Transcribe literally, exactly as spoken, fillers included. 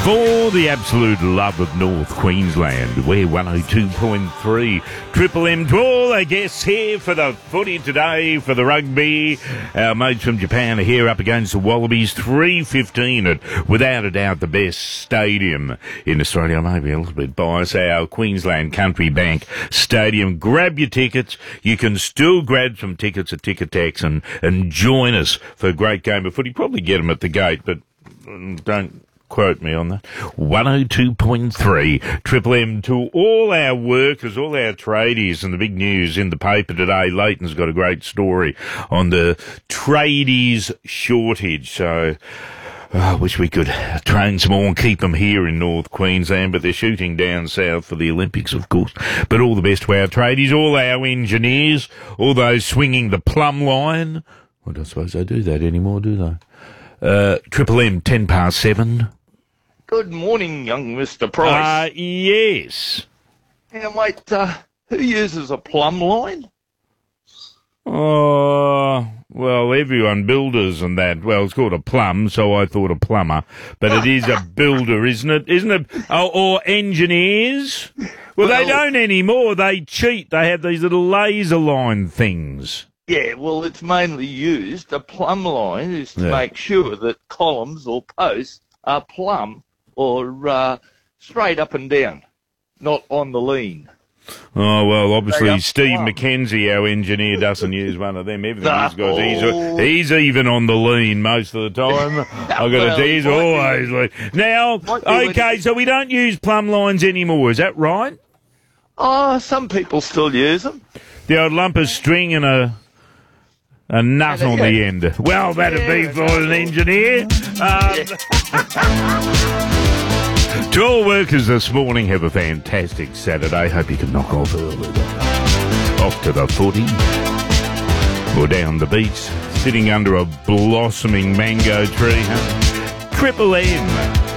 For the absolute love of North Queensland, we're one oh two point three Triple M to all our guests here for the footy today, for the rugby. Our mates from Japan are here up against the Wallabies, three fifteen at, without a doubt, the best stadium in Australia. Maybe a little bit biased, our Queensland Country Bank Stadium. Grab your tickets. You can still grab some tickets at Ticketex and, and join us for a great game of footy. Probably get them at the gate, but don't quote me on that. one oh two point three Triple M to all our workers, all our tradies, and the big news in the paper today. Leighton's got a great story on the tradies shortage. So I wish we could train some more and keep them here in North Queensland, but they're shooting down south for the Olympics, of course. But all the best to our tradies, all our engineers, all those swinging the plumb line. I don't suppose they do that anymore, do they? Uh, Triple M, ten past seven. Good morning, young Mister Price. Uh, yes. Yeah, mate, uh, who uses a plumb line? Oh, well, everyone, builders and that. Well, it's called a plumb, so I thought a plumber. But it is a builder, isn't it? Isn't it? Oh, or engineers? Well, well, they don't anymore. They cheat. They have these little laser line things. Yeah, well, it's mainly used. A plumb line is to Yeah. make sure that columns or posts are plumb or uh, straight up and down, not on the lean. Oh, well, obviously They are Steve plumb. McKenzie, our engineer, doesn't use one of them. Everything No. he's got, he's, he's even on the lean most of the time. I've got Well, to he's might be- always lean. Now, Might be when okay, he- so we don't use plumb lines anymore, is that right? Oh, some people still use them. The old lump of string and a a nut Yeah, on yeah. the end. Well, that'd be Yeah, for an engineer. Um, to all workers this morning, have a fantastic Saturday. Hope you can knock off early. Off to the footy. Or down the beach, sitting under a blossoming mango tree. Huh? Triple M.